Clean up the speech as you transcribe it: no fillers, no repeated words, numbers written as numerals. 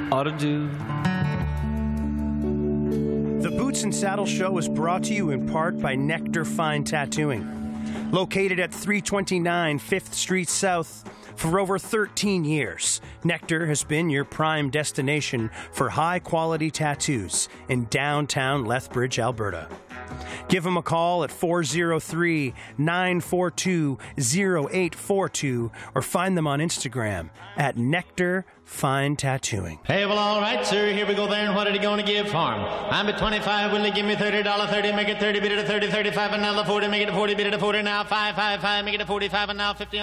ought to do. The Boots and Saddle Show is brought to you in part by Nectar Fine Tattooing. Located at 329 5th Street South for over 13 years, Nectar has been your prime destination for high-quality tattoos in downtown Lethbridge, Alberta. Give them a call at 403-942-0842 or find them on Instagram at Nectar Fine Tattooing. Hey, well, all right, sir. Here we go there. And what are you going to give for him? I'm at 25. Will you give me $30? 30, make it 30, bid it a 30, 35, and now the 40, make it a 40, bid it a 40, now 5, 5, 5, make it a 45, and now 50.